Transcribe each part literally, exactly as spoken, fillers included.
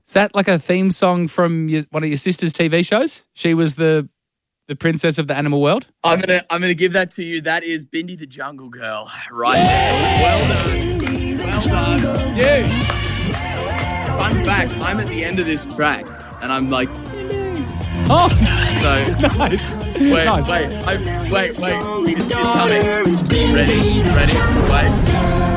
Is that like a theme song from your, one of your sister's T V shows? She was the the princess of the animal world? I'm gonna I'm gonna give that to you. That is Bindi the Jungle Girl right there. Well done. Well done. Yeah. Fun fact, I'm at the end of this track and I'm like, Oh, so nice. wait, Nice. wait, I, wait, wait, it's, it's coming. Ready, ready, wait.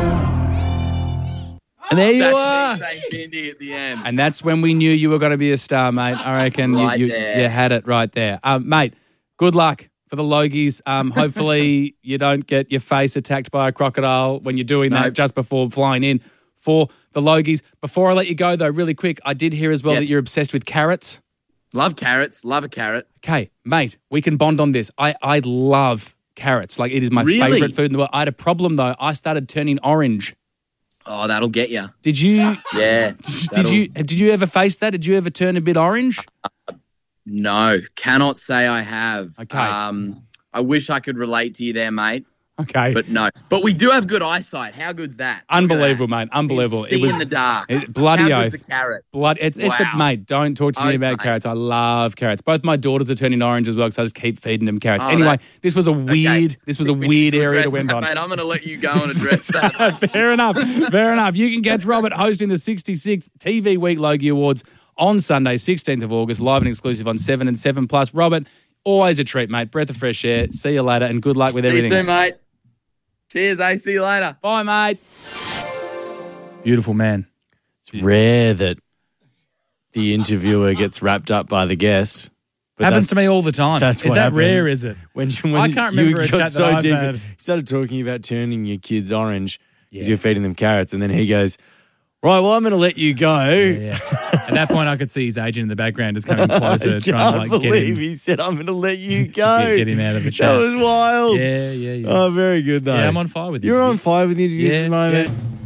And there you That's are. me saying Bindi at the end. And that's when we knew you were going to be a star, mate. I reckon Right you, you, there. you had it right there. Um, mate, good luck for the Logies. Um, hopefully you don't get your face attacked by a crocodile when you're doing that Nope. just before flying in for the Logies. Before I let you go, though, really quick, I did hear as well Yes. that you're obsessed with carrots. Love carrots, love a carrot. Okay, mate, we can bond on this. I, I love carrots. Like, it is my Really? favourite food in the world. I had a problem, though. I started turning orange. Oh, that'll get you. Did you... Yeah. Did that'll- you did you ever face that? Did you ever turn a bit orange? No, cannot say I have. Okay. Um, I wish I could relate to you there, mate. Okay. But no. But we do have good eyesight. How good's that? Look at Unbelievable, that. mate. Unbelievable. See It was in the dark. it- bloody How oath. good's a carrot? Blood. It's it's the Wow. mate. Don't talk to me Oath, about mate. carrots. I love carrots. Both my daughters are turning orange as well because I just keep feeding them carrots. Oh, anyway, that- this was a weird. This was a We weird need to area to address went that, on. Mate, I'm going to let you go and address that. Fair enough. Fair enough. You can catch Robert hosting the sixty-sixth T V Week Logie Awards on Sunday, sixteenth of August, live and exclusive on seven and seven Plus. Robert, always a treat, mate. Breath of fresh air. See you later, and good luck with See you everything. too, mate. Cheers, eh? See you later. Bye, mate. Beautiful man. It's rare that the interviewer gets wrapped up by the guest. But Happens to that's- me all the time. That's Is what that happened. rare, is it? When, you- when I can't remember you a got chat so that I've deep, had. You started talking about turning your kids orange because Yeah. you're feeding them carrots, and then he goes, right, well, I'm going to let you go. Yeah. At that point, I could see his agent in the background just coming closer, I trying to can't like get believe him, he said, I'm going to let you go. get, get him out of the That chat. was wild. Yeah, yeah, yeah. Oh, very good, though. Yeah, I'm on fire with You're on interviews. fire with interviews Yeah, at the moment. yeah.